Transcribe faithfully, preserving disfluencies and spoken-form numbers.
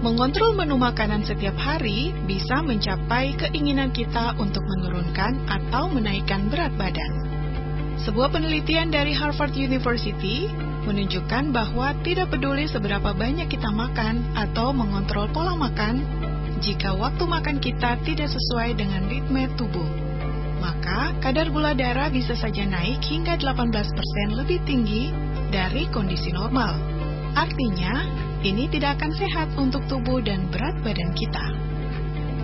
Mengontrol menu makanan setiap hari bisa mencapai keinginan kita untuk menurunkan atau menaikkan berat badan. Sebuah penelitian dari Harvard University menunjukkan bahwa tidak peduli seberapa banyak kita makan atau mengontrol pola makan, jika waktu makan kita tidak sesuai dengan ritme tubuh, maka kadar gula darah bisa saja naik hingga delapan belas persen lebih tinggi dari kondisi normal. Artinya, ini tidak akan sehat untuk tubuh dan berat badan kita.